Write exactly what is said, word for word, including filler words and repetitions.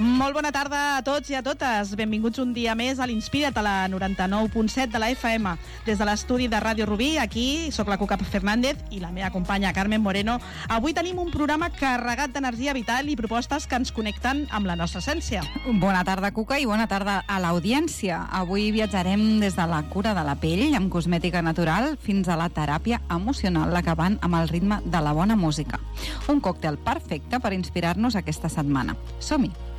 Molt bona tarda a tots i a totes. Benvinguts un dia més a l'Inspira't a la noranta-nou punt set de la F M. Des de l'estudi de Ràdio Rubí, aquí soc la Cuca Fernández i la meva companya Carmen Moreno. Avui tenim un programa carregat d'energia vital i propostes que ens connecten amb la nostra essència. Bona tarda, Cuca, i bona tarda a l'audiència. Avui viatjarem des de la cura de la pell amb cosmètica natural fins a la teràpia emocional, acabant amb el ritme de la bona música. Un còctel perfecte per inspirar-nos aquesta setmana. Som-hi!